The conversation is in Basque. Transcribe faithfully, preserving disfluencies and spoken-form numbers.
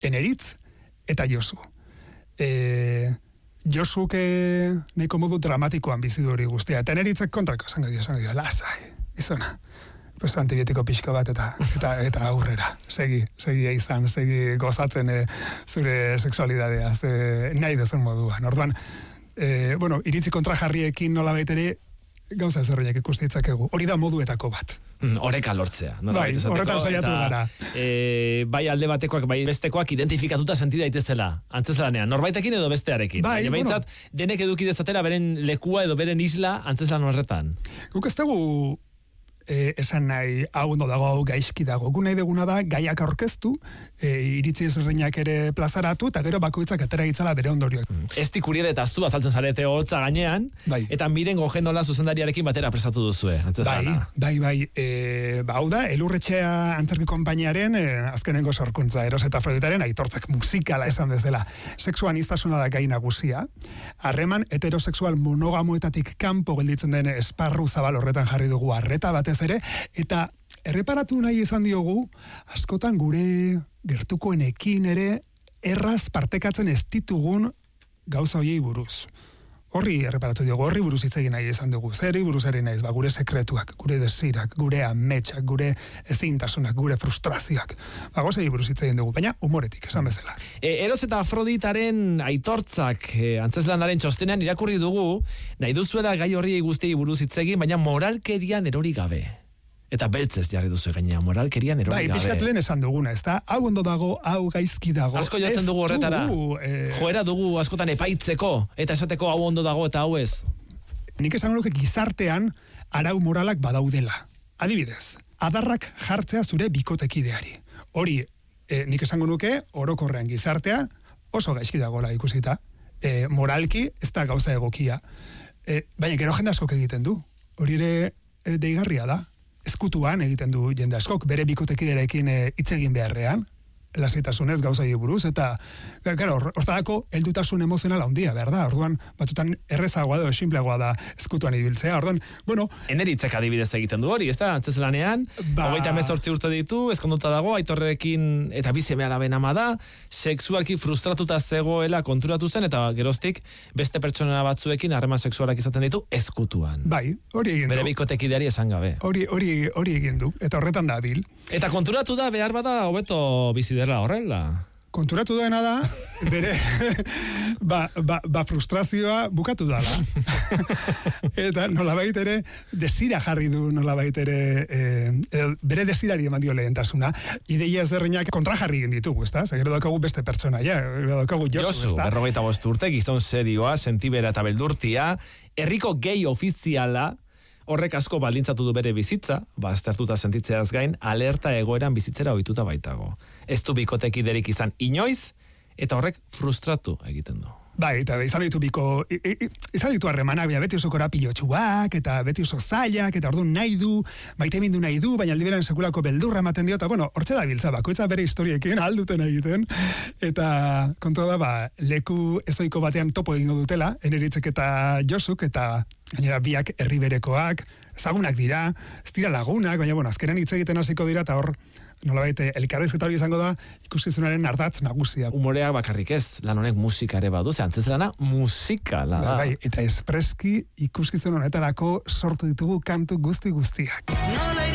Eneritz eta Josu. E, Josuk nahiko modu dramatikoan bizi du hori guztia. Eta Eneritzek kontrako, esango dio, esango dio, lasai, izona. Pues antibiotiko pixko bat eta eta eta aurrera. Segi, segi izan, segi gozatzen e, zure sexualidadea, ze nahi duzun moduan. Orduan, e, bueno, iritzi kontrajarriekin nolabait ere gauza ezberdinak ikusi ditzakegu. Hori da moduetako bat. Mm, oreka lortzea. Bai, horretan saiatu gara. E, bai alde batekoak, bai bestekoak identifikatuta senti daitezela, antzezlanean, norbaitekin edo bestearekin. Bai, baina behintzat, bueno, denek eduki dezatela beren lekua edo beren isla antzezlan horretan. Guk ez dugu E, esan nahi, hau ondo dago, hau gaizki dago. Gu nahi deguna da, gaiak aurkeztu, e, iritzi ezberdinak ere plazaratu, eta gero bakoitzak atera itzala bere ondorioak. Mm. Esti Kuriel eta zu azaltzen zarete holtza gainean, bai. Eta Miren Gojendola zuzendariarekin batera prestatu duzue. Bai, bai, bai. E, ba, hau da, Elurretxea antzerki konpainiaren e, azkenengo sorkuntza, Eros eta Afroditaren aitortzak musikala esan bezala. Sexuan iztasuna da gai nagusia. Harreman heterosexual monogamoetatik kanpo gelditzen den esparru zabal horretan jarri dugu arreta batez ere, eta erreparatu nahi izan diogu, askotan gure gertukoenekin ere erraz partekatzen ez ditugun gauza hoiei buruz. Horri erreparatu diogu, horri buruz hitz egin nahi izan dugu. Zeri buruz ere naiz, ba, gure sekretuak, gure desirak, gure ametsak, gure ezintasunak, gure frustrazioak. Ba, gozei buruz hitz egin dugu, baina humoretik, esan bezala. E, Eros eta Afroditaren aitortzak e, antzezlanaren txostenean irakurri dugu, nahi duzuela gai horri guztiei buruz hitz egin, baina moralkerian erori gabe. Eta beltzez jarri duzu gainea, moralkerian erori bai, gabe. Bai, pixkat lehen esan duguna, ez da, hau ondo dago, hau gaizki dago. Asko jotzen dugu horretara, dugu, eh... joera dugu askotan epaitzeko, eta esateko hau ondo dago eta hau ez. Nik esan nuke gizartean arau moralak badaudela. Adibidez, adarrak jartzea zure bikotekideari. Hori, eh, nik esango nuke, orokorrean gizartean, oso gaizki dagoela ikusita. Eh, moralki, ez da gauza egokia. Eh, baina gero jende askok egiten du. Hori ere eh, deigarria da. Ezkutuan egiten du jende askok, bere bikotekiderekin hitz egin beharrean, lasaitasunez gauzai buruz, eta, claro, hortadako heldutasun emozionala handia, behar da, orduan, batzutan errezagoa da, sinpleagoa da ezkutuan ibiltzea, orduan, bueno... Eneritzek adibidez egiten du hori, ez da, antzezlanean, ba... hogeita hemezortzi urte ditu, ezkonduta dago, aitorrekin, eta bizeme alaben ama da, sexualki frustratuta zegoela konturatu zen, eta geroztik, beste pertsona batzuekin harreman sexualak izaten ditu, ezkutuan. Bai, hori egin du. Bere bikotekideari esan gabe. Hori, hori, hori egin du, eta horretan da bil. Eta konturatu da, behar bada, hobeto bizi dela horrela. Konturatu dena da, bere, ba, ba, ba frustrazioa bukatu dala. Eta nolabait ere, desira jarri du nolabait ere, eh, bere desirari eman dio lehentasuna, ideia ezberdinak kontra jarri egin ditugu, ezta? Gero daukagu beste pertsona, ja, gero daukagu Josu, Josu, ezta? berrogeita bost urte, gizon serioa, sentibera eta beldurtia, herriko gay ofiziala, horrek asko baldintzatu du bere bizitza, baztertuta sentitzeaz gain, alerta egoeran bizitzera ohituta baitago. Ez du bikotekiderik izan inoiz, eta horrek frustratu egiten du. Bai, eta izan ditu biko, izan ditu harremanak, beti oso korapilotxuak, eta beti oso zailak, eta orduan nahi du, maite mindu nahi du, baina aldiberan sekulako beldurra ematen dio, eta bueno, hortxe da biltza, bakoitza bere historiekin alduten egiten, eta kontua da, ba, leku ezoiko batean topo egingo dutela, Eneritzek eta Josuk, eta gainera biak herri berekoak, ezagunak dira, ez dira lagunak, baina bueno, azkenean hitz egiten hasiko dira, eta hor, nolabait, elkarrizketa hori izango da, ikuskizunaren ardatz nagusia. Humorea bakarrik ez, lan honek musika ere badu, ze antzezlana musikala da. Bai, eta espreski ikuskizun honetarako sortu ditugu kantu guzti guztiak.